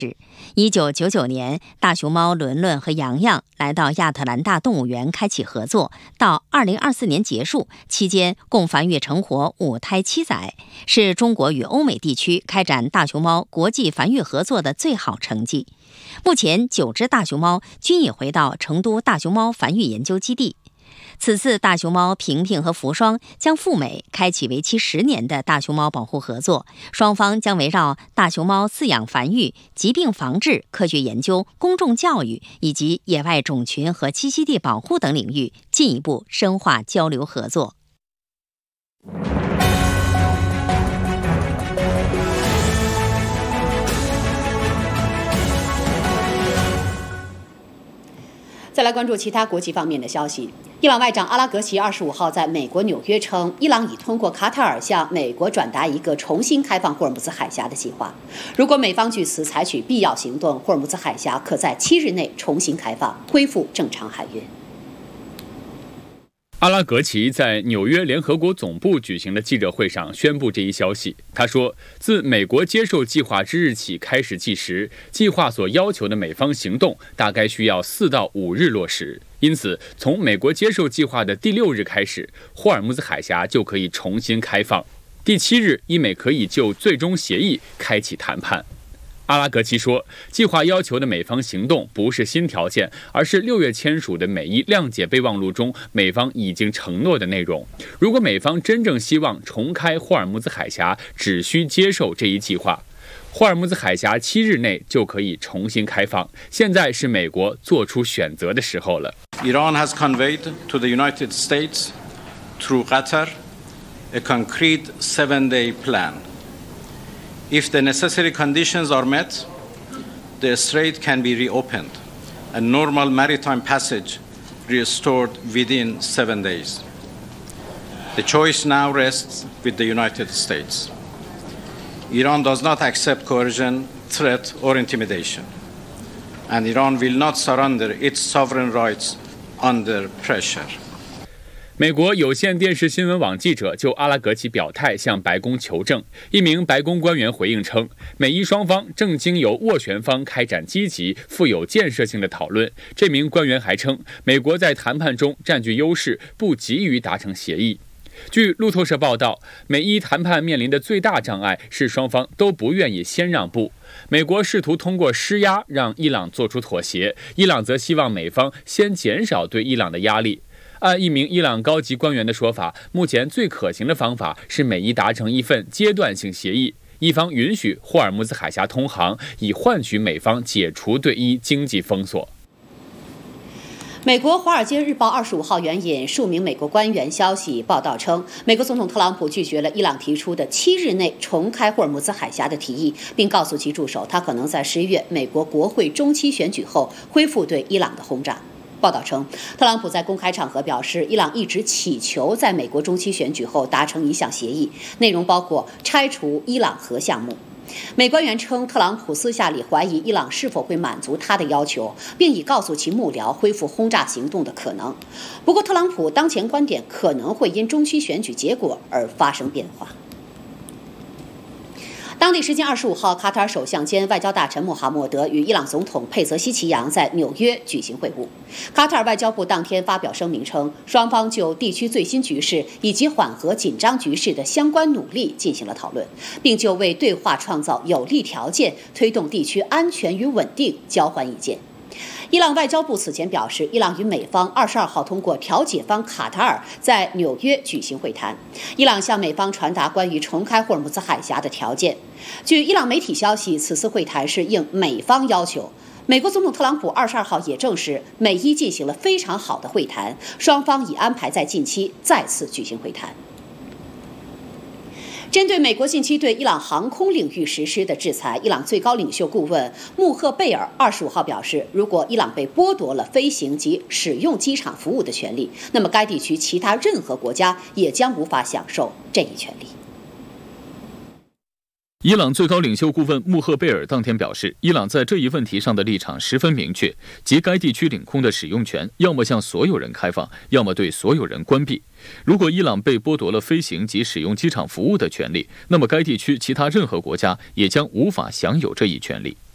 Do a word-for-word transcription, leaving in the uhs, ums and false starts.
一九九九年，大熊猫伦伦和洋洋来到亚特兰大动物园开启合作，到二零二四年结束，期间共繁育成活五胎七载，是中国与欧美地区开展大熊猫国际繁育合作的最好成绩。目前，九只大熊猫均已回到成都大熊猫繁育研究基地。此次大熊猫平平和福双将赴美开启为期十年的大熊猫保护合作，双方将围绕大熊猫饲养繁育、疾病防治、科学研究、公众教育以及野外种群和栖息地保护等领域进一步深化交流合作。 再来关注其他国际方面的消息。伊朗外长阿拉格齐二十五号在美国纽约称，伊朗已通过卡塔尔向美国转达一个重新开放霍尔木兹海峡的计划。如果美方据此采取必要行动，霍尔木兹海峡可在七日内重新开放，恢复正常海运。 阿拉格齐在纽约联合国总部举行的记者会上宣布这一消息。他说，自美国接受计划之日起开始计时，计划所要求的美方行动大概需要四到五日落实。因此，从美国接受计划的第六日开始，霍尔木兹海峡就可以重新开放。第七日，伊美可以就最终协议开启谈判。阿拉格齐说，计划要求的美方行动不是新条件，而是六月签署的美伊谅解备忘录中美方已经承诺的内容。如果美方真正希望重开霍尔木兹海峡，只需接受这一计划，霍尔木兹海峡七日内就可以重新开放。现在是美国做出选择的时候了。 Iran has conveyed to the United States through Qatar a concrete seven-day plan.If the necessary conditions are met, the strait can be reopened and normal maritime passage restored within seven days. The choice now rests with the United States. Iran does not accept coercion, threat, or intimidation, and Iran will not surrender its sovereign rights under pressure. 美国有线电视新闻网记者就阿拉格齐表态向白宫求证。一名白宫官员回应称，美伊双方正经由斡旋方开展积极、富有建设性的讨论。这名官员还称，美国在谈判中占据优势，不急于达成协议。据路透社报道，美伊谈判面临的最大障碍是双方都不愿意先让步。美国试图通过施压让伊朗做出妥协，伊朗则希望美方先减少对伊朗的压力。按一名伊朗高级官员的说法，目前最可行的方法是美伊达成一份阶段性协议，一方允许霍尔木兹海峡通航，以换取美方解除对伊经济封锁。 美国《华尔街日报》二十五号援引数名美国官员消息报道称，美国总统特朗普拒绝了伊朗提出的七日内重开霍尔木兹海峡的提议，并告诉其助手，他可能在十一月美国国会中期选举后恢复对伊朗的轰炸。报道称，特朗普在公开场合表示，伊朗一直祈求在美国中期选举后达成一项协议，内容包括拆除伊朗核项目。美官员称，特朗普私下里怀疑伊朗是否会满足他的要求，并已告诉其幕僚恢复轰炸行动的可能。不过，特朗普当前观点可能会因中期选举结果而发生变化。当地时间二十五号，卡塔尔首相兼外交大臣穆罕默德与伊朗总统佩泽希奇扬在纽约举行会晤。卡塔尔外交部当天发表声明称，双方就地区最新局势以及缓和紧张局势的相关努力进行了讨论，并就为对话创造有利条件、推动地区安全与稳定交换意见。伊朗外交部此前表示，伊朗与美方二十二号通过调解方卡塔尔在纽约举行会谈，伊朗向美方传达关于重开霍尔木兹海峡的条件。据伊朗媒体消息，此次会谈是应美方要求。美国总统特朗普二十二号也证实，美伊进行了非常好的会谈，双方已安排在近期再次举行会谈。针对美国近期对伊朗航空领域实施的制裁，伊朗最高领袖顾问穆赫贝尔二十五号表示，如果伊朗被剥夺了飞行及使用机场服务的权利，那么该地区其他任何国家也将无法享受这一权利。 伊朗最高领袖顾问穆赫贝尔当天表示，伊朗在这一问题上的立场十分明确，即该地区领空的使用权要么向所有人开放，要么对所有人关闭。如果伊朗被剥夺了飞行及使用机场服务的权利，那么该地区其他任何国家也将无法享有这一权利。